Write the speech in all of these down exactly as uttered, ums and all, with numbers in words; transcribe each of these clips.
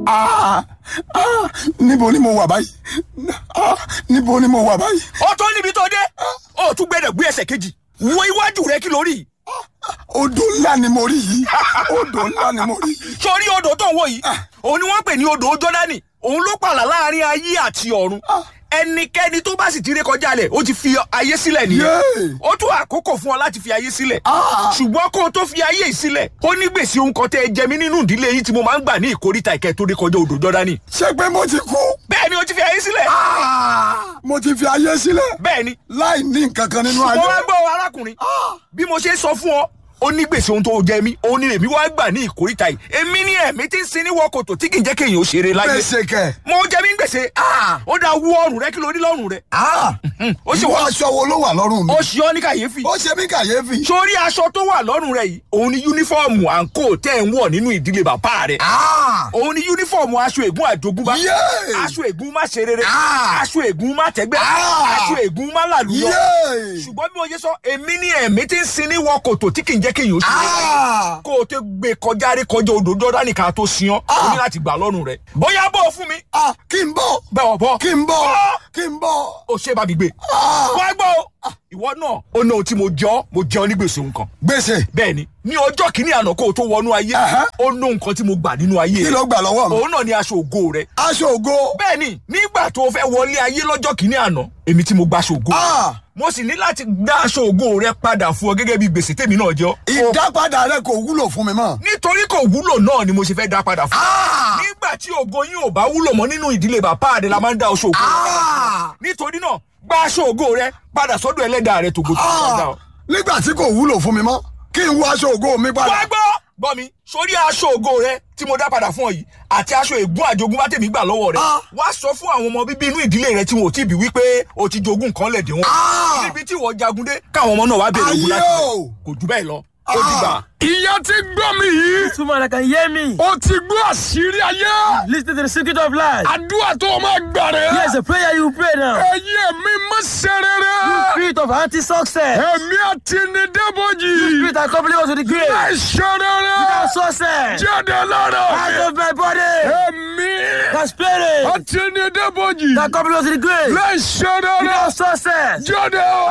Ah, ah, níbo ni mo wà báyìí? Ah, níbo ni mo wà báyìí? Ó tó níbi tó dé. Ó tún gbẹ́dẹ̀ gbé ẹsẹ̀ kejì. Wo iwájú rẹ kí lórí. Odò ńlá ni mo rí yìí. Odò ńlá ni mo rí. Sórí odò tó ń wò yìí. Òun ni wọ́n pè ní odò Jọ́dánì. Òun ló pààlà láàrin ayé àti ọ̀run. Ẹnikẹ́ni tó bá sì ti ré kọjá lẹ̀, ó ti fi ayé sílẹ̀ nìyẹn. Ó tún àkókò fún ọ láti fi ayé sílẹ̀. Ṣùgbọ́n kó o tó fi ayé yìí sílẹ̀, ó ní gbèsè ohun kan tẹ́ ẹ jẹ mí nínú ìdílé yìí tí mo máa ń gbà ní ìkórìtà ìkẹ́ tó ré kọjá odò Jọ́dánì. Ṣé pé mo ti kú? Bẹ́ẹ̀ ni o ti fi ayé sílẹ̀. Mo ti fi ayé sílẹ̀. Bẹ́ẹ̀ ni. Láì ní nǹkan kan nínú ayé. Mo wá gbọ́ arákùnrin. Bí mo ṣe sọ fún ọ, ó ní gbèsè ohun tó jẹ mí, òun ni èmi wá gbà ní ìkórìtà yìí. Èmi ní ẹ̀mí tí ń sin ní wọ́kòtò tí kì í jẹ́ kéèyàn ó ṣeré láyé. Gbèsè kẹ̀. Mo jẹ mí gbèsè. Ó dá wú ọrùn rẹ kí ló rí lọ́rùn rẹ. Ó ṣe wọ́n aṣọ wo ló wà lọ́rùn mi? Ó ṣe ọ́ ní kàyéfì. Ó ṣe mí kàyéfì. Sórí aṣọ tó wà lọ́rùn rẹ yìí, òun ni yúnífọ́ọ̀mù àǹkó tẹ́ ń wọ̀ nínú ìdílé bàbá rẹ. Òun ni yúnífọ́ọ̀mù aṣọ ègún àjogúnbá. Aṣọ ègún má ṣe rere. Aṣọ ègún má tẹ́gbẹ́. Aṣọ ègún má làlúyọ. Ṣùgbọ́n bí mo ṣe sọ, èmi ní ẹ̀mí tí ń sin ní wọ́kòtò tí kì í jẹ́ kéèyàn ó ṣeré. Kó o tó gbé kọjá rí kọjá odò Jọ́dánì ká tó sin ọ́, o ní láti gbà lọ́rùn rẹ̀. Bóyá bọ́ fún mi. Kí n bọ̀. Bẹ́ẹ̀ bọ́. Kí n bọ̀. Kí n bọ̀. O ṣe bá mi gbé. Wá gbọ́ o. Ìwọ náà, ó ná ohun tí mo jẹ́ ọ́, mo jẹ́ ọ ní gbèsè nǹkan. Gbèsè. Bẹ́ẹ̀ni, ní ọjọ́ kìíní àná kó o tó wọnú ayé, ó ná nǹkan tí mo gbà nínú ayé. Kí ló gbà lọ́wọ́ mi? Òun náà ni aṣọ ògo rẹ. Aṣọ ògo. Bẹ́ẹ̀ni, nígbà tó o fẹ́ wọlé ayé lọ́jọ́ kìíní àná, èmi tí mo gba aṣọ ògo. Mo sì ní láti dá aṣọ ògo rẹ padà fún ọ gẹ́gẹ́ bí gbèsè tèmi náà jẹ́. Ìdápadà rẹ kò wúlò fún mi mọ́. Nítorí kò wúlò náà ni mo ṣe fẹ́ dá padà fún ọ. Nígbà tí ògo yín ò bá wúlò mọ́ nínú ìdílé bàbá rẹ la máa ń dá aṣọ ògo rẹ. Nítorí náà, gba aṣọ ògo rẹ padà sọ́dọ̀ ẹlẹ́dàá rẹ tògo tó ń dá ọ. Nígbà tí kò wúlò fún mi mọ́, kí n wọ aṣọ ògo mi padà. Wá gbọ́ gbọ́ mi, sórí aṣọ ògo rẹ tí mo dá padà fún ọ yìí àti aṣọ ègún àjogúnbá tèmi gbà lọ́wọ́ rẹ. Wá sọ fún àwọn ọmọ bíbí inú ìdílé rẹ tí wọn ò tí ì bí wípé o ti jogún nǹkan lẹ̀ dé wọn. Níbi tí wọ́n jagun dé káwọn ọmọ náà wá bèrè ogun láti bẹ̀. Kò jù bẹ́ẹ̀ lọ. Ó dìgbà. Ìyá ti gbọ́ mi yìí. This woman can hear me. Ó ti gbọ́ àṣírí ayé. Listen to the secret of life. Àdúrà tó o máa gbà rẹ̀. Here's a prayer you pray now. Ẹ̀yin ẹ̀mí má ṣe rere. Spirit of anti-success. Ẹ̀mí àti ní débòjì. Spirit that accompany us to the grave. Má ṣe rere. Without success. Jáde lára mi. Out of my body. Ẹ̀mí That spirit àti ní débòjì. that accompany us to the grave. Má ṣe rere. Without success. Jáde o.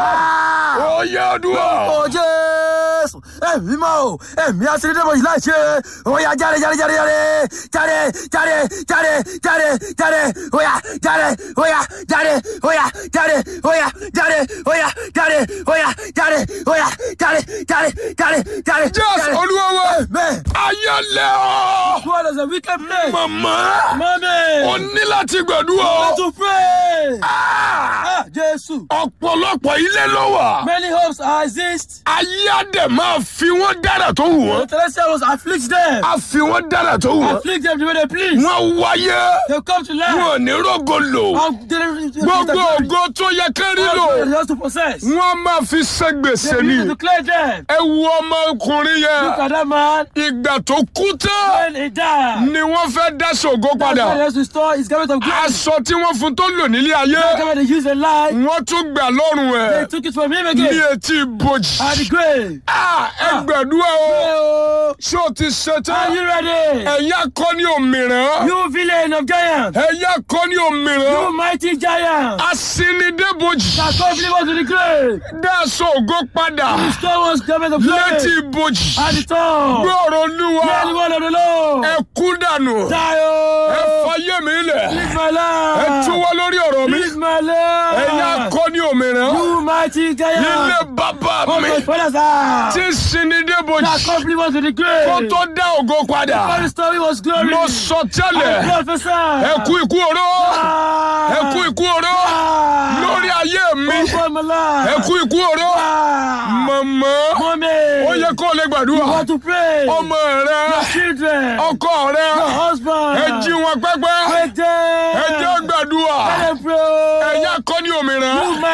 Ó yá àdúrà. Oh Jésù. Ẹ̀mí máa o. Ẹ̀mí àti ní débòjì láì ṣe. Ó yá jáde jáde jáde jáde. Jáde jáde jáde jáde jáde. Ó yá jáde. Ó yá jáde. Ó yá jáde. Ó yá jáde. Ó yá jáde. Ó yá jáde. Ó yá jáde jáde jáde jáde. Jésù Olúwa wa. Amen. Ayé lẹ̀ ọ́. What is a wicked place? Màmá. Mommy. O ní láti gbàdúrà. To pray. Ah! Ah, Jésù. Ọ̀pọ̀lọpọ̀ ilé ló wà. Many hopes exist. Ayé á dẹ̀ máa fi wọ́n dára tó wù wọ́n. The celestial was afflict them. A fi wọ́n dára tó wù wọ́n. Afflict them the way they please. Wọ́n wáyé. They come to life. Wọ́n ò ní rógo lò. And they Gbogbo ògo tó yẹ kẹ́rí lò. They have to possess. Wọ́n máa fi ṣe gbèsè They ni. need to clear them. Ẹ wo ọmọkùnrin Look yẹn. at that man. Ìgbà tó kú tán When he died. ni wọ́n fẹ́ dá ṣògo That's why he padà. has to restore his garment of glory. Aṣọ tí wọ́n fún tó lò nílé That ayé. garment they used in life. Wọ́n tún gbà lọ́rùn They ẹ̀. took it from him Ní again. etí ibojì. At the grave. Ah, ẹ gbàdúrà o. Oh, Ṣé o ti ṣe are tán? you ready? Ẹ̀yà kọ́ ní òmìrán. You villain of giants. Ẹ̀yà kọ́ ní You òmìrán. mighty giant. Asinidébojì. That come deliver to the grave. Dáṣọ ògo padà. Restore us garment of Létí glory. ibojì. At the top. Gbọ́rọ̀ Olúwa. Hear the word of the Lord. Ẹ kú dànù. Die, Ẹ oh. fayé mi lẹ̀. Live my Ẹ life. túwọ́ lórí ọ̀rọ̀ mi. Live my life. Ẹ̀yà kọ́ ní òmìrán. You mighty Ilé giant. bàbá Oh, mi. my father's house. Tí Sinidébojì. That come deliver to the Kó grave. tó dá ògo All padà. the story was glory. Mo sọ I tẹ́lẹ̀. prophesy. Ẹ kú ikú oró. Ah. Ẹ kú ikú oró. Ah. Lórí ayé mi. Over my life. Ẹ kú ikú oró. Ah. Màmá. Mommy. Ó yẹ kó o lè You gbàdúrà. want to pray. Ọmọ rẹ. Children. Ọkọ rẹ. Your husband. Ẹ jí wọn pẹ́pẹ́. Wait there. Ẹ jẹ́ gbàdúrà. Let them pray. Ẹ̀yà kọ́ ní òmìrán. You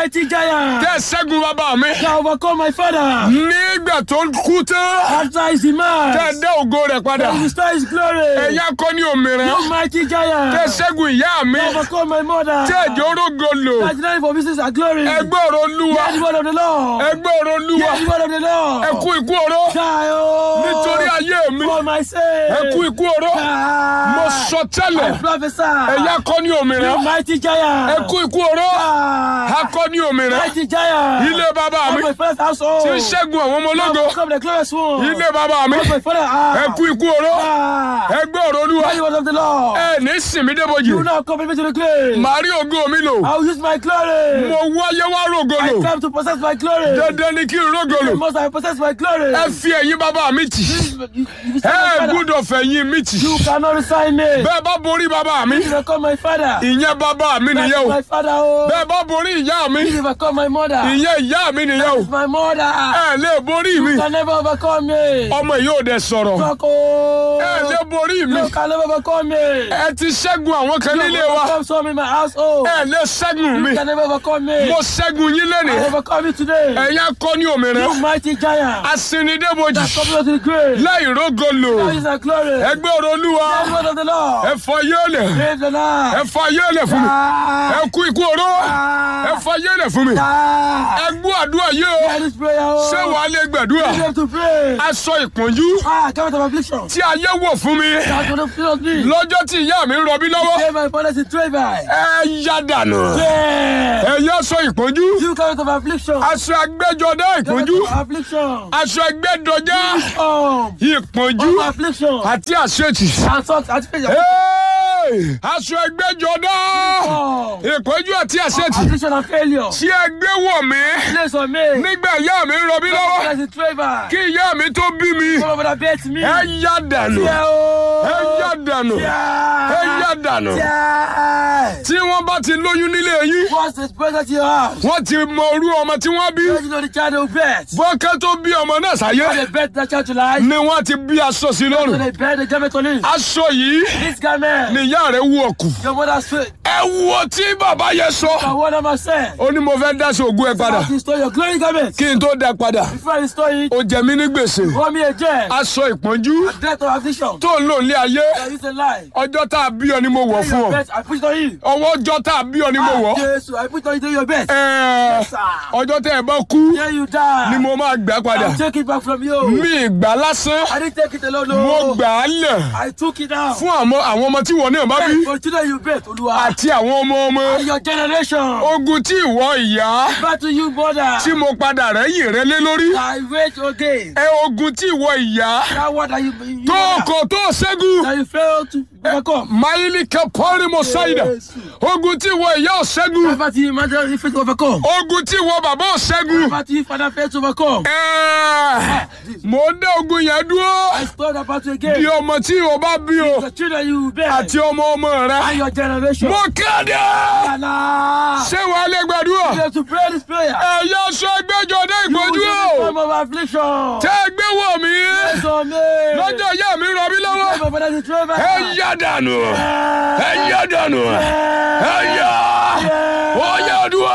mighty giant. tẹ́ ṣẹ́gun bàbá mi. That overcome my father. nígbà tó kú tán. After his demise. tẹ́ dá ògo rẹ̀ padà. That restore his glory. ẹ̀yà kọ́ ní òmìnira. You mighty giant. tẹ́ ṣẹ́gun ìyá mi. That overcome my mother. tẹ́ ìjọ orógo lò. That denied for business and glory. ẹgbẹ́ ọ̀rọ̀ olúwa. Hear the word of the Lord. ẹgbẹ́ ọ̀rọ̀ olúwa. Hear the word of the Lord. ẹ kú ikú oró. Die, oh. nítorí ayé mi. For my sake. ẹ kú ikú oró. Die. mo sọ tẹ́lẹ̀. I prophesy. ẹ̀yà kọ́ ní òmìnira. You mighty giant. ẹ kú ikú oró. Die. akọ́ ní òmìnira. Mighty giant. ilé bàbá Of mi. my first household. tí ń ṣẹ́gun àwọn ọmọ ológo. Come the glorious one. ilé bàbá mi. Of my father. ẹ kú ikú oró. Die. ẹgbẹ́ ọ̀rọ̀ olúwa. Hear the word of the Lord. ẹ ní sinmi débòjì. You now come me to the grave. màá rí ògo mi lò. I will use my glory. mo wáyé wá rògo I lò. come to possess my glory. dandan ni kí n rògo lò. Must I possess my glory? ẹ fi ẹ̀yìn bàbá mi tì. You, you, you, ẹ gbúdọ̀ fẹ̀yìn mi tì. you cannot resign me. bẹ́ẹ̀ bá borí bàbá mi. You become my father. ìyẹn bàbá mi That nìyẹn is o. my father. Oh. bẹ́ẹ̀ bá borí ìyá mi. You become my mother. ìyẹn ìyá mi nìyẹn o. That is my mother. ẹ lè borí mi. You can never overcome me. ọmọ yìí ò dẹ̀ sọ̀rọ̀. Talk, oh. ẹ lè borí mi. You can never overcome me. ẹ ti ṣẹ́gun àwọn kan You nílé wa. overcome some in my household. ẹ lè ṣẹ́gun mi. You can never overcome me. mo ṣẹ́gun yín I lẹ́nìí. overcome you today. ẹ̀yà kọ́ ní òmìnira. You mighty giant. asinidébojì. That come to the grave. láì rógo lò. That is our glory. ẹgbẹ́ ọ̀rọ̀ olúwa. Hear the word of the Lord. ẹ fọ yéèlẹ̀. Praise the Lord. ẹ fọ yéèlẹ̀ fún mi. ẹ kú ikú oró. ẹ fọ yéèlẹ̀ fún mi. ẹ gbọ́ àdúrà yìí o. Hear this prayer. Oh. ṣé wàá lè gbàdúrà. You have to pray. aṣọ ìpọ́njú Ah, come of affliction. tí ayé wọ̀ fún mi. That's what the fear of me. lọ́jọ́ tí ìyá mi ń rọbí lọ́wọ́. Say my father's in trade by. ẹ yá dànù. Yeah. ẹ yá aṣọ ìpọ́njú. You come of affliction. aṣọ agbẹ́jọdá ìpọ́njú. Come of affliction. aṣọ ẹgbẹ́dọjá Um. ìpọ́njú Of affliction. àti àṣetì. And socks. And faith. Hey! aṣọ ẹgbẹ́jọdá Um. ìpọ́njú àti àṣetì. Affliction and failure. tí ẹgbẹ́ wọ̀ mí Place on me. nígbà ìyá mi ń rọbí lọ́wọ́. Father's in trade by. kí ìyá mi tó bí mi. Come over the bed to me. ẹ yá dànù. Yeah. Oh. ẹ yá dànù. Yeah. ẹ yá dànù. Yeah. tí wọ́n bá ti lóyún nílé yín. What's this present to your house? wọ́n ti mọ orú ọmọ tí wọ́n bí. You know the child who bet. bọ́kẹ́ tó bí ọmọ náà sáyé. They bet that child to life. ni wọ́n ti bí aṣọ sí So lọ́rùn. they bet the garment on him. aṣọ yìí This garment. ni ìyá rẹ̀ wú ọkù. Your mother's faith. ẹ wo tí bàbá yẹn I sọ. want to say. ó ní mo fẹ́ dáṣọ ògùn ẹ padà. To restore your glory garment. kí n tó dá padà. Before I restore it, ó jẹ mí ní gbèsè. pour me a gem. aṣọ ìpọ́njú Death of affliction. tó ń lò ní ayé. That is a lie. ọjọ́ tá a bí ọ ni mo wọ̀ fún Your ọ. best. I put it on you. ọwọ́ ọjọ́ tá a bí ọ ni mo wọ̀. Jesus, I put it on you. Do your best. Ẹ̀ẹ́, Sir. ọjọ́ tẹ́ ẹ bá kú Here you die. ni mo máa gbà padà. I'll take it back from you. mi ìgbà lásán I didn't take it alone. mo No. gbà á lẹ̀ I took it out. fún àwọn àwọn ọmọ tí wọ́n náà bá bí For children you bet, Olúwa. àti àwọn ọmọ ọmọ. And your generation. ogun tí ìwọ ìyá Back to you, mother. tí mo padà rẹ́yìn rẹ lé lórí. I wait again. ẹ ogun tí ìwọ ìyá That word that you, you tó kò tó ṣẹ́gun. that you fail to overcome. máìlì kẹpọ́rì mo ṣáìdà. ogun tí ìwọ ìyá ò ṣẹ́gun. Back to you, mother, you fail to overcome. ogun tí ìwọ bàbá ò ṣẹ́gun. Back to you, father, fail to overcome. Ẹ̀ẹ́, mo dá ogun yẹn dúró. I stole that battle bí again. ọmọ tí ìwọ bá bí o The children you bear. àti ọmọ ọmọ rẹ. And your generation. mo kéde. Allah. ṣé wàá lè gbàdúrà. You have to pray this prayer. ẹ̀yà sọ ẹgbẹ́jọ dé ìgbójú You o. form of affliction. tẹ́ ẹ gbé wọ̀ mí. Yes, on me. lọ́jọ́ ìyá mi rọ mí lọ́wọ́. My father is driver. ẹ yá dànù. ẹ yá dànù. ẹ yá. ó yá dùn.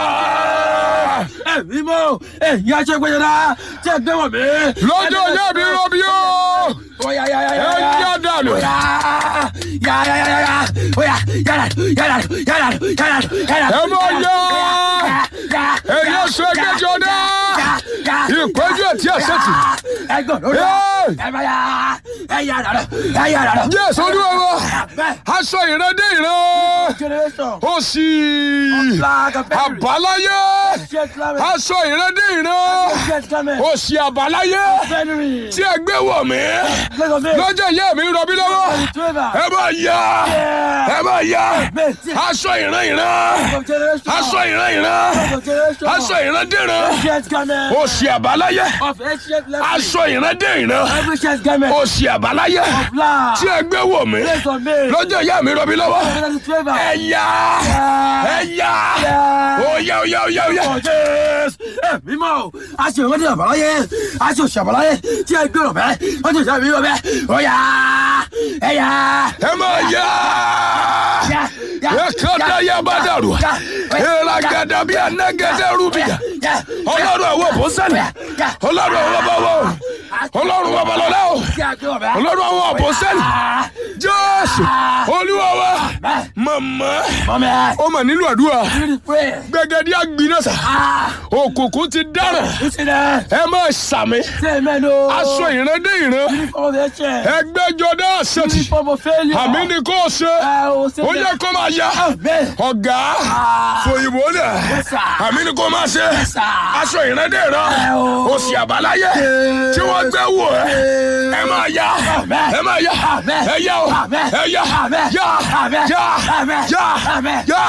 Ẹ mímọ́. Ẹ yá jẹ́ gbẹ́jọ́ náà. Jẹ́ gbé wọ̀ mí. lọ́jọ́ ìyá mi rọ mí o. Oh, yeah, yeah, yeah, yeah, ẹ yeah. yá dànù. Yeah, yeah, yeah, yeah, yeah. Oh, yeah, yeah, yeah, yeah, yeah, yeah, yeah, yeah. ẹ mọ yá. ẹ̀yà sọ ẹgbẹ́jọ dé. ìpọ́njú àti àṣetì. Ẹ gbọ́n lórí. Ẹ bá yá. Ẹ yá dànù. Ẹ yá dànù. jésù olúwa wa. aṣọ ìran dé ìran. Generation. ó sì. Flag of victory. àbáláyé. Jet climate. aṣọ ìran dé ìran. Jet climate. ó sì àbáláyé. January. tí ẹ gbé wọ̀ mí. Leg of it. lọ́jọ́ ìyá mi ń rọbí lọ́wọ́. Driver. ẹ bá yá. ẹ bá yá. aṣọ ìran ìran. Of generation. aṣọ ìran ìran. Of generation. aṣọ ìran dé ìran. Jet climate. ó sì àbáláyé. Of ancient level. aṣọ ìran dé ìran. Every jet climate. ó sì àbáláyé. Of love. tí ẹ gbé wọ̀ mí. Place on me. lọ́jọ́ ìyá mi rọbí lọ́wọ́. Driver. ẹ yá. ẹ yá. ó yá ó yá ó yá ó yá. Jésù ẹ mímọ́ o aṣọ ìwé ní àbáláyé aṣọ ìṣàbáláyé tí ẹ gbé ọ̀bẹ ọjọ́ ìṣàbí mi ọ̀bẹ ọ̀yà ẹ̀yà. ẹ máa yá. ẹ kọ́ dá yá abadaru eragada bí anagẹdẹ rúbìyà ọlọ́run àwọn àpọ́sẹ́lì ọlọ́run àwọn bàbá ọlọ́run babalọ́lá ọlọ́run àwọn àpọ́sẹ́lì jésù olúwa wa màmá ó mà nílò àdúrà gbẹgẹdí àgbìnàṣà òkùnkùn ti dára ẹ má sàmì aṣọ ìran dé ìran ẹgbẹjọdá àṣetì àmì ni kò ṣe ó yẹ kó máa yá ọ̀gá fòyìnbó lẹ àmì ni kò máa ṣe aṣọ ìran dé ìran òsì àbáláyé tí wọ́n gbé wò ẹ ẹ máa yá ẹ máa yá ẹ yá o ẹ yá yá yá yá yá yá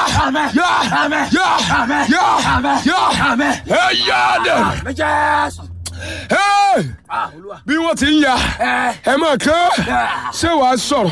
yá yá ẹ yá dẹ. Bí wọ́n ti ń ya ẹ máa kán ṣé wàá sọ̀rọ̀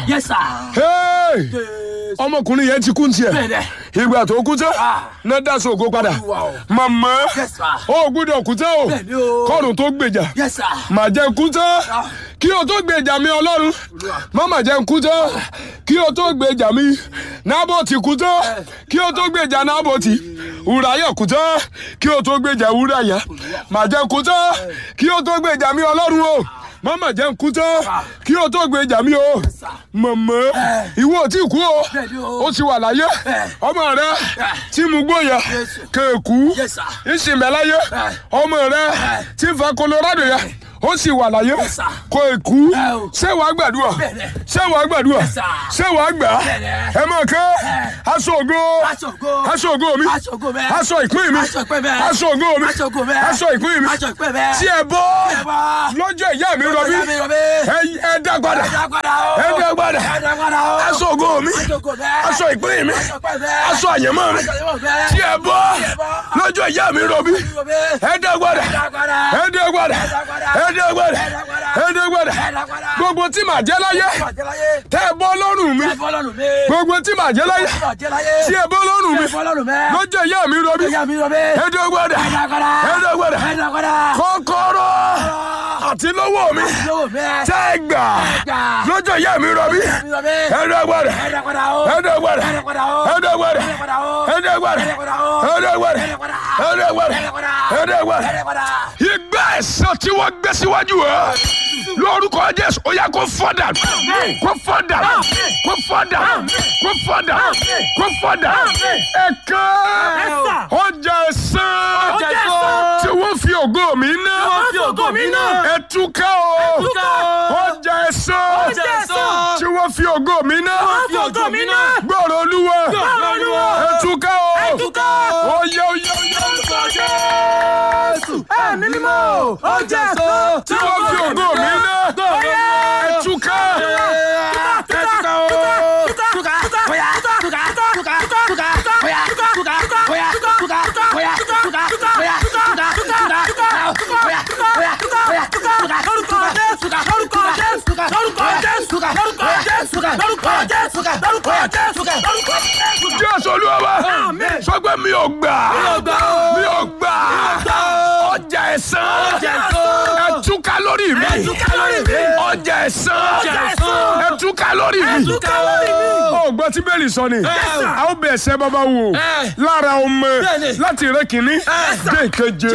ọmọkùnrin yẹn ti kú tiẹ̀ ìgbà tó kú tán náà dá sóògùn padà màmá ó gbọ́dọ̀ kú tán o kọ́run tó gbèjà mà jẹ́ kú tán kí o tó gbèjà mi ọlọ́run má mà jẹ́ kú tán kí o tó gbèjà mi Nábótì kú tán kí o tó gbèjà Nábótì Ùráyà kú tán kí o tó gbèjà Ùráyà mà jẹ́ kú tán kí o tó gbèjà mi ọlọ́run o mama jẹ́ nkú tán kí o tó gbèjà mi o mọ̀mọ́ ìwọ ò tí kú o ó ti wà láyé ọmọ rẹ tí mo gbóyà kéèkú ìsìnbẹ̀láyé ọmọ rẹ tí fa Colorado yẹ ó sì wà láyé kò èkú ṣé wàá gbàdúrà ṣé wàá gbàdúrà ṣé wàá gbà ẹ máa kẹ́ aṣọ ògo aṣọ ògo mi aṣọ ìpín mi aṣọ ògo mi aṣọ ìpín mi tí ẹ bọ́ lọ́jọ́ ìyá mi rọbí ẹ dá padà ẹ dá padà aṣọ ògo mi aṣọ ìpín mi aṣọ àyẹ̀mọ́ mi tí ẹ bọ́ lọ́jọ́ ìyá mi rọbí ẹ dá padà ẹ dá padà ẹ̀ẹ́dẹ́gbẹ̀rẹ̀ ẹ̀ẹ́dẹ́gbẹ̀rẹ̀ gbogbo tí màá jẹ́ láyé tẹ́ ẹ bọ́ lọ́rùn mi gbogbo tí màá jẹ́ láyé tí ẹ bọ́ lọ́rùn mi lọ́jọ́ ìyá mi rọbí ẹ̀ẹ́dẹ́gbẹ̀rẹ̀ ẹ̀ẹ́dẹ́gbẹ̀rẹ̀ kọ́kọ́rọ́ àti lọ́wọ́ mi tẹ́ ẹ gbà lọ́jọ́ ìyá mi rọbí ẹ̀ẹ́dẹ́gbẹ̀rẹ̀ ẹ̀ẹ́dẹ́gbẹ̀rẹ̀ ẹ̀ẹ́dẹ́gbẹ̀rẹ̀ ẹ̀ẹ́dẹ́gbẹ̀rẹ̀ ẹ̀ẹ́dẹ́gbẹ̀rẹ̀ ẹ̀ẹ́dẹ́gbẹ̀rẹ̀ ìgbà ẹ̀san tí wọ́n gbé síwájú ẹ lórúkọ Jésù ó yá kó fọ́dà kó fọ́dà kó fọ́dà kó fọ́dà kó fọ́dà ẹ̀ka ọjà ẹ̀san tí wọ́n fi ògo mi ná ẹ̀túká o ọjà ẹ̀san tí wọ́n fi ògo mi ná gbọ́rọ̀ Olúwa ẹ̀túká o oyè oyè oyè Jésù ẹ̀mí mímọ́ ọjà ẹ̀san tí wọ́n fi ògo mi ná ẹ̀túká ẹ̀túká o. Jésù Olúwa wa sọ pé mi ò gbà mi ò gbà ọjà ẹ̀san ẹ̀túká lórí mi ọjà ẹ̀san ẹ̀túká lórí mi. Ó gbọ́ tí bẹ́ẹ̀lì sọ ni a ó bẹ̀ ẹ̀ṣẹ̀ bàbá wò lára ọmọ láti rẹ kìíní dé ìkeje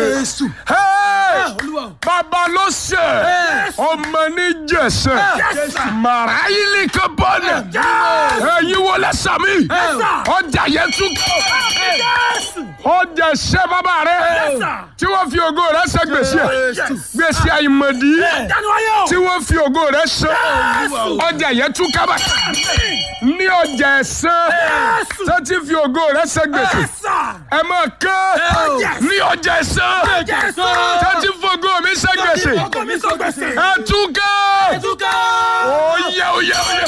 bàbá ló ṣe ọmọ ní jẹ̀ṣẹ̀ màrá ilé kan bọ́ọ̀nù ẹ̀yin wọlé sàmì ọjà yẹn túká ọjà ẹ̀ṣẹ̀ bàbá rẹ tí wọ́n fi ògo rẹ ṣe gbèsè gbèsè àìmọ̀dí tí wọ́n fi ògo rẹ ṣe ọjà yẹn túká bá ní ọjà ẹ̀san tó ti fi ògo rẹ ṣe gbèsè ẹ máa kán ní ọjà ẹ̀san tó ti fi ògo mi ṣe gbèsè ẹ túká oyè oyè oyè.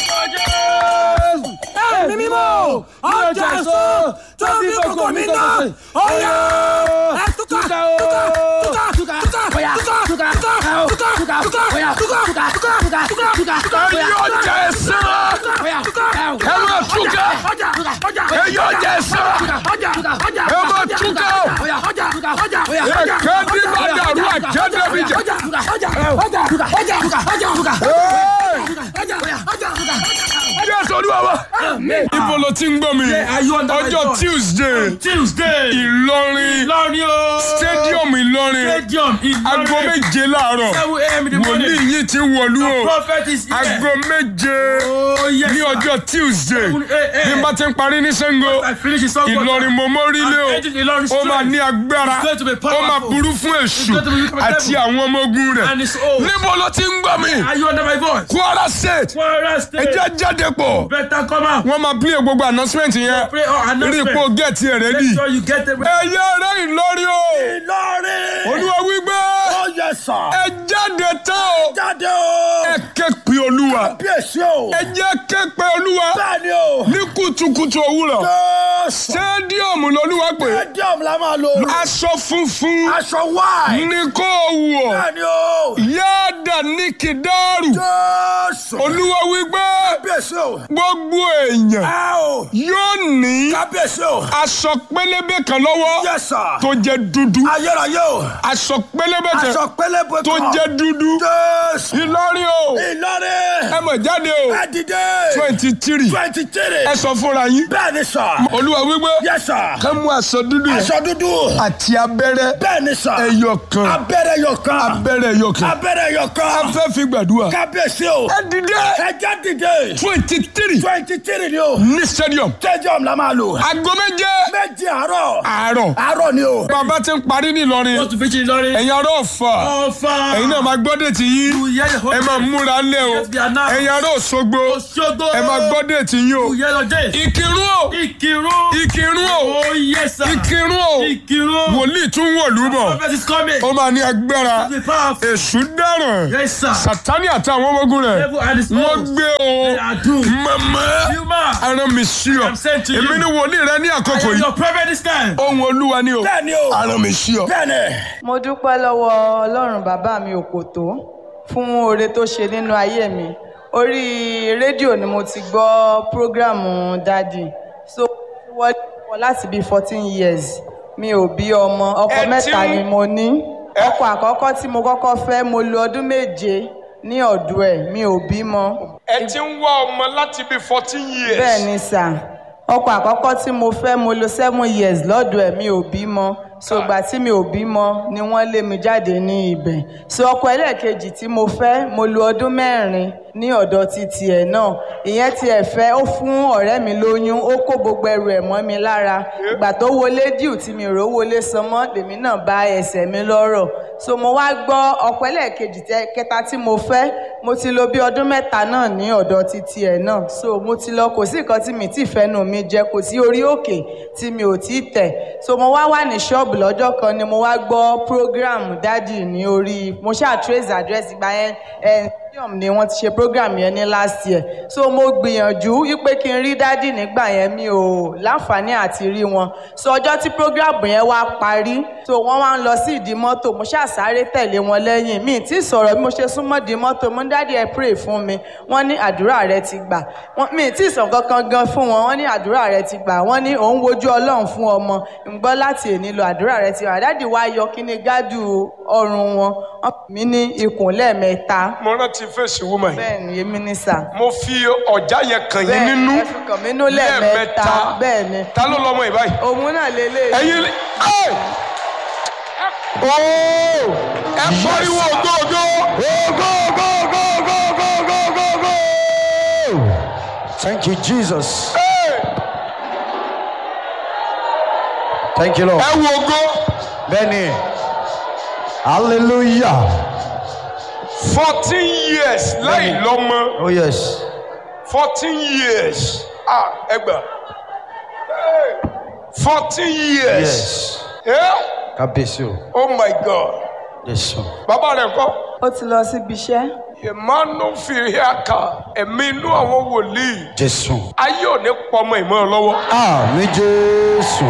Ẹ̀mí mímọ́ ọjà ẹ̀san tó fi ògo mi ná oyè ẹ túká túká túká túká túká túká túká túká ẹ̀yin ọjà ẹ̀san ẹ máa túká ẹ̀yin ọjà ẹ̀san ẹ máa túká ẹ̀kẹ́ ní bàdàrú àjẹ́dẹ́ mi jà. Jésù Olúwa wa. Ibo lo ti ń gbọ́ mi? Ọjọ́ Tuesday. Tuesday. Ìlọrin. Ìlọrin o. Stadium Ìlọrin. Stadium Ìlọrin. Aago méje láàárọ̀. seven a m in the morning. Wòlíì yìí ti wọ̀lú o. The prophet is here. Aago méje Oh, yes, ní sir. ọjọ́ Tuesday. seven a m Bí n bá ti ń parí ní Ṣàngó, I finish his song. Ìlọrin Mọ̀mọ́rílé o. I'm entering Ìlọrin Ó máa straight. ní agbára. It's going to be Ó powerful. máa burú fún èṣù going to be wicked àti devil. àwọn ọmọ ogun rẹ̀. And it's old. Níbo ló ti ń gbọ́ mi? Are you under my voice? Kwara State. Kwara Ẹ State. jẹ́ jáde pọ̀. Better come out. Wọ́n máa play gbogbo announcement yẹn. Pray or Rí announcement. ipò gẹ̀ẹ́tì ẹ̀ rẹ́dì. Make sure you get it. Ẹyẹ rẹ̀ Ìlọrin o. Ìlọrin. Olúwa wípé Ó yẹ sà. ẹ jáde tán o. Jáde o. Ẹ ké pe Olúwa. Bí èsì o. Ẹ jẹ́ ké pe Olúwa. Bẹ́ẹ̀ni o. Ní kùtùkùtù òwúrọ̀. Jésù. Stadium lolúwa pé. Stadium la máa lò. Aṣọ funfun Aṣọ wáì. ní kó wọ̀. Bẹ́ẹ̀ni o. Yáàdà ní kìdáàrù. Jésù. Olúwa wípé Bí èsì o. gbogbo èèyàn Ẹ o. yóò ní Kábíyèsí o. aṣọ pélébé kan lọ́wọ́ Yes sir. tó jẹ́ dúdú. Ayérayé o. Aṣọ pélébé kan Aṣọ pélébé tó kan. jẹ́ dúdú. Jésù. Ìlọrin o. Ìlọrin. Ẹ mọ̀ jáde o. Ẹ dìde. twenty three. Twenty three. Ẹ sọ fúnra yín. Bẹ́ẹ̀ni sà. Olúwa wípé Yes sir. ká mú aṣọ dúdú yẹn Aṣọ dúdú. àti abẹ́rẹ́ Bẹ́ẹ̀ni sà. ẹyọ kan. Abẹ́rẹ́ yọ kan. Abẹ́rẹ́ ẹyọ kan. Abẹ́rẹ́ yọ A kan. fẹ́ fi gbàdúrà. Kábíyèsí o. Ẹ dìde. Ẹ jẹ́ dìde. twenty three Twenty three ni o. ní stadium. Stadium la máa lò. Aago méje Méjì àárọ̀. àárọ̀. Àárọ̀ ni o. Bàbá ti ń parí ní Ìlọrin. Want to preach in Ìlọrin? Ẹ̀yin ará Ọ̀fà. Ọ̀fà. Ẹ̀yin náà máa gbọ́ déètì yín. You hear the whole Ẹ máa múra lẹ̀ o. Yes, we are now. Ẹ̀yin ará Òṣogbo. Òṣogbo. Ẹ máa gbọ́ déètì yín o. You hear the day. Ìkírun o. Ìkírun. Ìkírun o. Oh yes sir. Ìkírun o. Ìkírun. Wòlíì tún wọ̀lú bọ̀. Prophet is coming. Ó máa ní agbára. Be powerful. Èṣù dáràn. Yes sir. Sátánì àti àwọn ọmọ ogun rẹ̀. Devil and his Wọ́n foes. gbé o. They are doomed. Màmá. Human. Arán mi sí ọ. I'm sent to you. Èmi ni wòlíì rẹ ní I àkókò am yìí. your prophet this time. Ohun Olúwa ni o. Bẹ́ẹ̀ni o. Arán mi sí ọ. Bẹ́ẹ̀ni. Mo dúpẹ́ lọ́wọ́ Ọlọ́run bàbá mi Òkòtó fún oore tó ṣe nínú ayé mi. Orí rédíò ni mo ti gbọ́ prógrámù dádì. So wọ́n wọ́n láti bíi fourteen years. Mi ò bí ọmọ. Ọkọ Ẹ mẹ́ta ti- ni mo ní. Ọkọ àkọ́kọ́ tí mo kọ́kọ́ fẹ́ mo lo ọdún méje ní ọ̀dọ̀ ẹ̀. Mi ò bímọ. Ẹ ti ń wá ọmọ láti bí fourteen years. Bẹ́ẹ̀ ni sà. Ọkọ àkọ́kọ́ tí mo fẹ́ mo lo seven years lọ́dọ̀ ẹ̀ mi ò bímọ. So ìgbà tí mi ò bímọ ni wọ́n lé mi jáde ní ibẹ̀. So ọkọ ẹlẹ́ẹ̀kejì tí mo fẹ́ mo lo ọdún mẹ́rin ní ọ̀dọ̀ títí ẹ̀ náà. Ìyẹn tí ẹ̀ fẹ́ ó fún ọ̀rẹ́ mi lóyún ó kó gbogbo ẹrù ẹ̀ mọ́ mi lára. Ìgbà tó wọlé díù tí mi rò wọlé san mọ́ lèmi náà bá ẹsẹ̀ mi lọ́rọ̀. So mo wá gbọ́ ọkọ ẹlẹ́ẹ̀kejì tẹ- kẹta tí mo fẹ́ mo ti lo bí ọdún mẹ́ta náà ní ọ̀dọ̀ títí ẹ̀ náà. So mo ti lọ kò sí nǹkan tí mi tí fẹ́nu mi jẹ kò sí orí òkè tí mi ò tí tẹ̀. So mo wá wà ní ṣọ́ọ̀bù lọ́jọ́ kan ni mo wá gbọ́ program dádì ní orí mo ṣáà trace address ìgbà yẹn ẹ̀ stadium ni wọ́n ti ṣe program yẹn ní last year. So mo gbìyànjú wípé kí n rí dádì nígbà yẹn mi ò láǹfààní àti rí wọn. So ọjọ́ tí program yẹn wá parí so wọ́n wá ń lọ sí ìdí mọ́tò mo ṣáà sáré tẹ̀lé wọn lẹ́yìn mi tí sọ̀rọ̀ bí mo ṣe súnmọ́ ìdí mọ́tò mo ní dádì ẹ pray fún mi wọ́n ní àdúrà rẹ ti gbà. Wọ́n- mi tí sọ kankan gan fún wọn wọ́n ní àdúrà rẹ ti gbà wọ́n ní òun wojú Ọlọ́run fún ọmọ ń gbọ́ láti èní lọ àdúrà rẹ ti gbà. Dádì wá yọ kíní gádù ọrùn wọn wọ́n pè mí ní ikùn lẹ́ẹ̀mẹ́ta. Mo rántí fèsì woman yìí. Bẹ́ẹ̀ ni èmi ní sà. Mo fi ọ̀já yẹn kàn yín Bẹ́ẹ̀ nínú. ni ẹ fi kàn mí nínú lẹ́ẹ̀mẹ́ta. Bẹ́ẹ̀ ni Ta ló lọ́mọ ìbáyìí? òun náà lélẹ̀. Ẹ̀yin lè. Ẹ́! Ooo! Ẹ pariwo ògógó. Go, go, go, go, go, go, go, go. Thank you, Jesus. Thank you, Lord. Ẹ wo ògo. Benny. Hallelujah. fourteen years láì lọ́mọ. Oh, yes. fourteen years. Ah, ẹ gbà. fourteen years. Yes. Yeah? Kábíyèsí o. Oh my God. Yes, sir. Bàbá rẹ̀ kọ́. Ó ti lọ síbi iṣẹ́. Emmanuel Firiaka, ẹ̀mí inú àwọn wòlíì. Jésù. Ayé ò ní pọmọ ìmọ̀ ẹ lọ́wọ́. Àmín Jésù.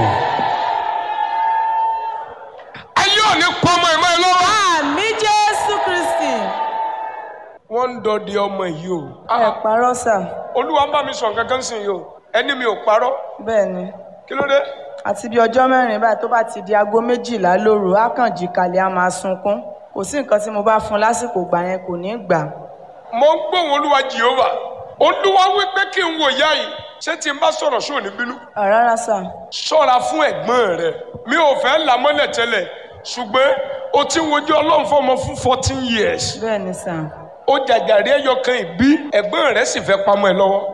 Ayé ò ní pọmọ ìmọ̀ ẹ lọ́wọ́. Àmì Jésù Kristi. Wọ́n ń dọdẹ ọmọ yìí o. Ẹ Ah, parọ́ sà. Olúwa ń bá mi sọ nǹkan kan sí yìí o. Ẹni mi ò parọ́. Bẹ́ẹ̀ ni. Kí ló dé? Àti bí ọjọ́ mẹ́rin báyìí tó bá ti di aago méjìlá lóru, á kàn jí kalẹ̀ á máa sunkún. Kò sí nǹkan tí mo bá fún un lásìkò gbà yẹn kò ní gbà. Mo ń gbóhùn Olúwa Jèhófà. Olúwa wí pé kí n wò ìyá yìí ṣé tí n bá sọ̀rọ̀ ṣó ní bínú. Rárá sà. Ṣọ́ra fún ẹ̀gbọ́n rẹ mi ò fẹ́ là mọ́lẹ̀ tẹ́lẹ̀ ṣùgbọ́n o ti ń wojú Ọlọ́run fọmọ fún fourteen years. Bẹ́ẹ̀ni sà. Ó jàjàrí ẹyọ kan ìbí ẹ̀gbọ́n rẹ sì fẹ́ pamọ́ ẹ lọ́wọ́.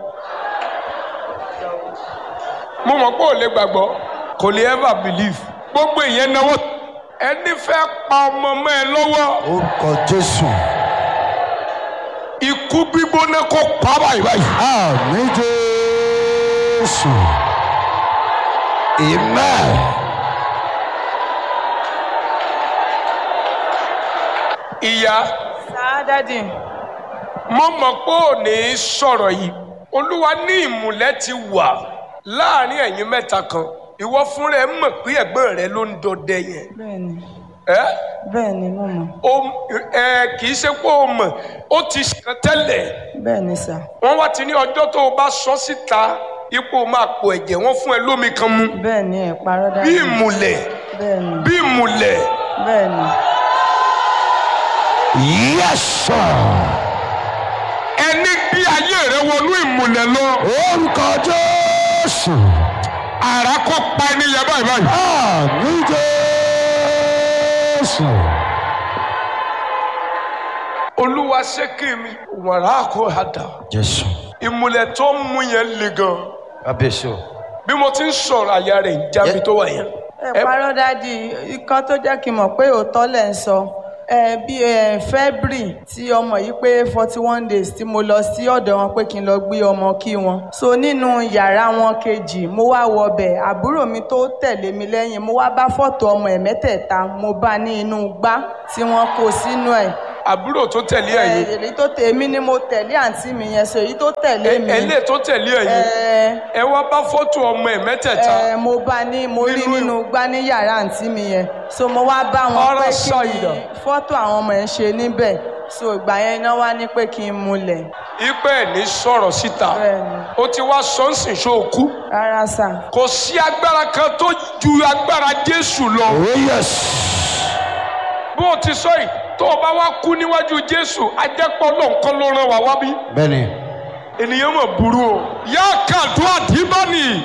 Mo mọ̀ pé ò lè gbàgbọ́ kò lè ever believe. Gbogbo ìyẹn náwó ẹni fẹ́ pa ọmọ mọ́ ẹ lọ́wọ́. Orúkọ Jésù. Ikú gbígbóná kó pa báyìí báyìí. Àmín Jésù. Amen. Ìyá. Sà dádì. Mo mọ̀ pé ò ní sọ̀rọ̀ yìí. Olúwa ní ìmùlẹ̀ ti wà láàrin ẹ̀yin mẹ́ta kan. Ìwọ fúnra ẹ mọ̀ pé ẹ̀gbọ́n rẹ ló ń dọdẹ yẹn. Bẹ́ẹ̀ni. Ẹ́ Bẹ́ẹ̀ni mo mọ̀. o ẹ kì í ṣe pé o mọ̀ ó ti ṣàn tẹ́lẹ̀. Bẹ́ẹ̀ni sà. Wọ́n wá ti ní ọjọ́ tó o bá sọ síta ipò máa pò ẹ̀jẹ̀ wọ́n fún ẹ lómi kan mu. Bẹ́ẹ̀ni ẹ̀ parọ́ dádì. Bí ìmùlẹ̀. Bẹ́ẹ̀ni. Bí ìmùlẹ̀. Bẹ́ẹ̀ni. Yes sir. Ẹni bí ayé rẹ wọnú ìmùlẹ̀ lọ. Orúkọ Jésù. Àrá kó pa ẹni yẹn báyìí báyìí. Àmín Jésù. Olúwa ṣé kí mi wàrà kó hàdà. Jésù. Ìmùlẹ̀ tó ń mú yẹn le gan. Kábíyèsí o. Bí mo ti ń sọ̀rọ̀ àyà rẹ̀ ń jábí tó wà yẹn. Ẹ parọ́ dádì ikán tó jẹ́ kí n mọ̀ pé òótọ́ lẹ̀ ń sọ. Ẹ bí ẹ February tí ọmọ yìí pé forty one days tí mo lọ sí ọ̀dọ̀ wọn pé kí n lọ gbé ọmọ kí wọn. So nínú yàrá wọn kejì mo wá wọbẹ̀ àbúrò mi tó tẹ̀lé mi lẹ́yìn mo wá bá fọ́tò ọmọ ẹ̀ mẹ́tẹ̀ẹ̀ta mo bá ní inú gbá tí wọ́n kó sínú ẹ̀. Àbúrò tó tẹ̀lé ẹ̀yin. Èyí tó tẹ̀ mí ni mo tẹ̀lé àǹtí mi yẹn so èyí tó tẹ̀lé mi. Ẹlẹ́ tó tẹ̀lé ẹ̀yin. Ẹ wá bá fọ́tò ọmọ ẹ̀ mẹ́tẹ̀ẹ̀ta. Ẹ mo bá ní mo rí nínú gbá ní yàrá àǹtí mi yẹn so mo wá bá wọn pé kí ni fọ́tò àwọn ọmọ ẹ̀ ń ṣe níbẹ̀ so ìgbà yẹn iná wá ní pé kí n múlẹ̀. Ipe ẹ̀ ní sọ̀rọ̀ síta. Bẹ́ẹ̀ni. O ti wá sọ́nsìn ṣó kú. Rárá sà. Kò sí agbára kan tó ju agbára Jésù lọ. Oh yes. Bó o ti sọ yìí tó o bá wá kú níwájú Jésù ajẹ́pọ̀ lọ́nkán ló rán wa wá bí. Bẹ́ẹ̀ni. Ènìyàn mọ̀ burú o. Yá kàdú àdìbánì.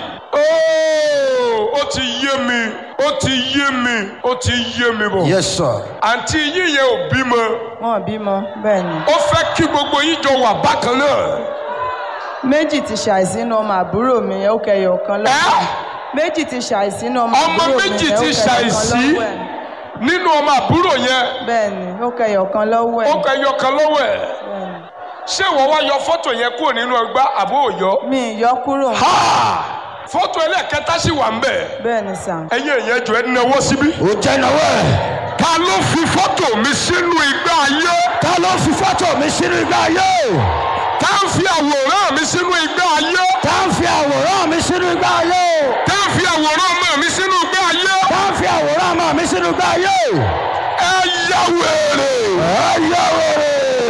Ooo ó ti yé mi ó ti yé mi ó ti yé mi bọ̀. Yes sir. Àǹtí yín yẹn ò bímọ. Wọ́n bímọ bẹ́ẹ̀ni. Ó fẹ́ kí gbogbo yín jọ wà bákan náà. Méjì ti ṣàìsínú ọmọ àbúrò mi yẹn ó kẹyọ kan lọ́wọ́. Méjì ti ṣàìsínú ọmọ àbúrò mi yẹn ó kẹyọ kan lọ́wọ́ ẹ̀. Nínú ọmọ àbúrò yẹn. Bẹ́ẹ̀ni ó kẹyọ kan lọ́wọ́ ẹ̀. Ó kẹyọ kan lọ́wọ́ ẹ̀. Bẹ́ẹ̀ni. Ṣé ìwọ wá yọ fọ́tò yẹn kúrò nínú ọgbà àbó òyọ́? Mi yọ kúrò. Fọ́tò ẹlẹ́kẹta sì wà ń bẹ̀. Bẹ́ẹ̀ni sà. Ẹ̀yin èèyàn jọ ẹ náwó síbí. Ó jẹ́ náwó ẹ̀. Ta ló fi fọ́tò mi sínú igbá ayé? Ta ló fi fọ́tò mi sínú igbá ayé? Ta ń fi àwòrán mi sínú igbá ayé? Ta ń fi àwòrán mi sínú igbá ayé? Ta ń fi àwòrán ọmọ mi sínú igbá ayé? Ta ń fi àwòrán ọmọ mi sínú igbá ayé? Ẹ yá wèrè. Ẹ yá wèrè.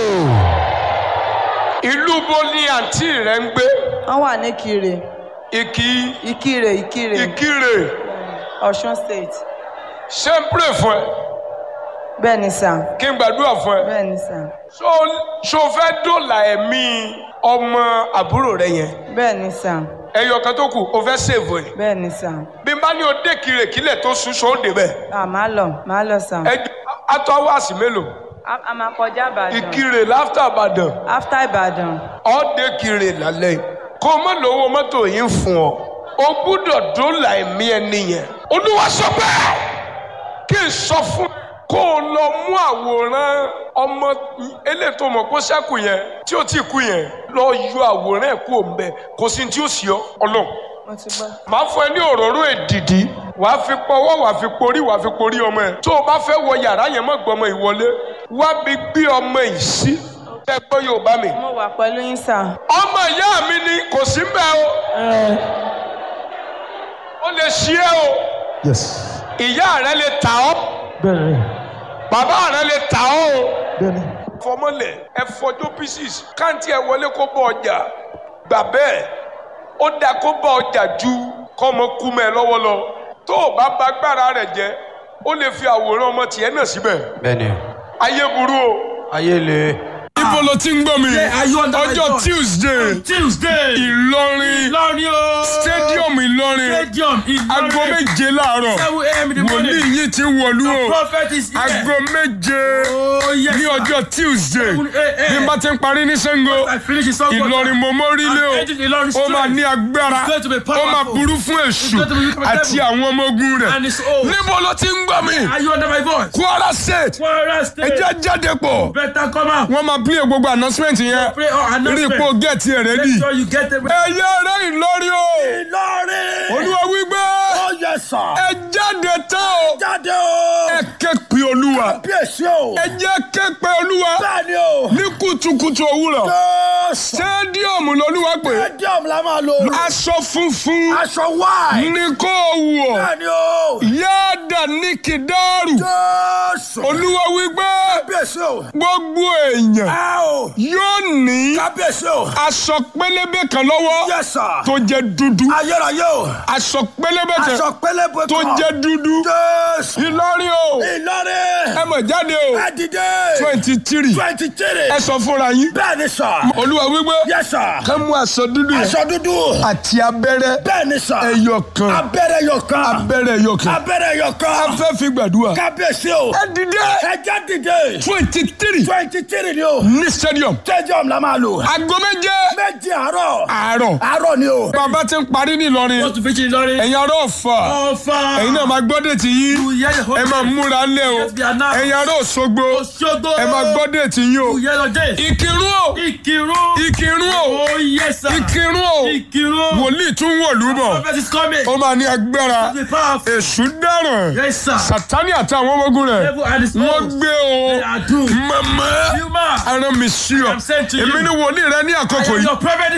Ìlú bo ni àǹtí rẹ ń gbé? Wọ́n wà ní Ìkirè. Ìkí. Ìkirè Ìkirè. Ìkirè. Ọ̀ṣun state. Ṣé ń pray fún ẹ? Bẹ́ẹ̀ni sà. Kí n gbàdúrà fún ẹ. Bẹ́ẹ̀ni sà. Ṣó ṣó fẹ́ dóòlà ẹ̀mí ọmọ àbúrò rẹ yẹn? Bẹ́ẹ̀ni sà. Ẹyọ kan tó kù o fẹ́ save ẹ̀. Bẹ́ẹ̀ni sà. Bí n bá ní o dé Ìkirè kílẹ̀ tó sùn ṣó dé bẹ́ẹ̀. À máa lọ máa lọ sà. Ẹ atọ́ wáàsì mélòó? A máa kọjá Ìbàdàn. Ìkirè láfta Ìbàdàn. After Ìbàdàn. Ó dé Ìkirè lálẹ́. Kó o má lówó mọ́tò yìí fún ọ. O gbúdọ̀ dóòlà ẹ̀mí ẹni yẹn. Olúwa sọ bẹ́ẹ̀. Kí n sọ fún kó o lọ mú àwòrán ọmọ elétò mọ̀ kó ṣẹ́kù yẹn tí ó ti kú yẹn lọ yọ àwòrán ẹ̀ kú òǹbẹ kò sí tí ó sì ọ Ọlọ́run. Mo ti gbọ́. Màá fún ẹ ní òróró èdìdí wàá fi pọwọ́ wàá fi porí wàá fi porí ọmọ ẹ. Tó o bá fẹ́ wọ yàrá yẹn mọ́ gbọmọ ìwọlé wá bí gbé ọmọ yìí sí. Ẹ gbọ́ Yorùbá mi. Mo wà pẹ̀lú yín sà. Ọmọ ìyá mi ni kò sí mbẹ́ o. Ó lè ṣí ẹ o. Yes. Ìyá rẹ lè tà ọ́. Bẹ́ẹ̀ni. Bàbá rẹ lè tà ọ́ o. Bẹ́ẹ̀ni. Fọmọlẹ̀ ẹ fọjọ́ pieces káǹtì ẹ wọlé kó bọ ọjà gbà bẹ́ẹ̀ ó dáa kó bọ ọjà ju kọ́mọ kú mẹ́ lọ́wọ́ lọ tó o bá ba agbára rẹ̀ jẹ́ ó lè fi àwòrán ọmọ tiẹ̀ náà síbẹ̀. Bẹ́ẹ̀ni. Ayé burú o. Ayé le. Ibo ló ti ń gbọ́ mi Are you under my ọjọ́ voice? Tuesday Tuesday. Ìlọrin Ìlọrin o. stadium Ìlọrin Stadium Ìlọrin. aago méje láàárọ̀ seven a m in the morning. wòlíì yìí ti wọ̀lú o Prophet is here. aago méje Oh, yes, ní sir. ọjọ́ Tuesday seven a m bí n bá ti ń parí ní Ṣàngó I finish his song. Ìlọrin mo mórílé I'm ending Ìlọrin o ó máa straight. ní agbára It's going to be ó máa powerful. burú fún èṣù going to be for the àti devil. àwọn ọmọ ogun rẹ̀ And it's old. níbo ló ti ń gbọ́ mi Are you under my voice? Kwara State Kwara State. ẹjẹ́ jáde pọ̀ Better come out. wọ́n máa play gbogbo announcement yẹn Pray or rí announcement. ipò gẹ̀ẹ́tì ẹ̀ rẹ́dì Make sure you get it. ẹ̀yẹ rẹ̀ Ìlọrin o Ìlọrin. Olúwa wípé Ó yẹ sà. ẹ jáde tán o Jáde o. ẹ ké pe Olúwa Bíyèsí o. ẹ jẹ́ ké pe Olúwa Bẹ́ẹ̀ni o. ní kùtùkùtù òwúrọ̀ Jésù. stadium lolúwa pé Stadium la máa lò. aṣọ funfun Aṣọ wáì. ní kó wọ̀ Bẹ́ẹ̀ni o. yáàdà ní kìdáàrù Jésù. Olúwa wípé Kábíyèsí o. gbogbo èèyàn Ẹ o. yóò ní Kábíyèsí o. aṣọ pélébé kan lọ́wọ́ Yes sir. tó jẹ́ dúdú Ayérayé o. aṣọ pélébé kan Aṣọ pélébé kan. tó jẹ́ dúdú Jésù. Ìlọrin o Ìlọrin. ẹ mọ̀ jáde o Ẹ dìde. twenty three Twenty three. ẹ sọ fúnra yín Bẹ́ẹ̀ni sà. Olúwa wípé Yes sir. ká mú aṣọ dúdú yẹn Aṣọ dúdú. àti abẹ́rẹ́ Bẹ́ẹ̀ni sà. ẹyọ kan Abẹ́rẹ́ yọ kan. abẹ́rẹ́ ẹyọ kan Abẹ́rẹ́ yọ a kan. fẹ́ fi gbàdúrà Kábíyèsí o. ẹ dìde Ẹ jẹ́ dìde. twenty three Twenty three ni o. ní stadium Stadium la máa lò. aago méje Méjì àárọ̀. àárọ̀ Àárọ̀ ni o. bàbá ti ń parí ní Ìlọrin Wọ́n tún fi ṣe Ìlọrin. ẹ̀yin ará Ọ̀fà Ọ̀fà. ẹ̀yin náà máa gbọ́ déètì yín You hear the whole ẹ máa múra lé o Let's be announced. ẹ̀yin ará Òṣogbo Òṣogbo. ẹ máa gbọ́ déètì yín o You hear the day. Ìkìrun o Ìkìrun. Ìkìrun o Oh yes sir. Ìkìrun o Ìkìrun. wòlíì tún wọ̀lú bọ̀ Prophet is coming. ó máa ní agbára Be powerful. èṣù dáràn Yes sir. Sátánì àtàwọn ọmọ ogun rẹ̀ Devil and his wọ́n foes. gbé o They are doomed. màmá You man. aràn mi sí ọ I'm sent to you. èmi ni wòlíì rẹ ní àkókò I am yìí your prophet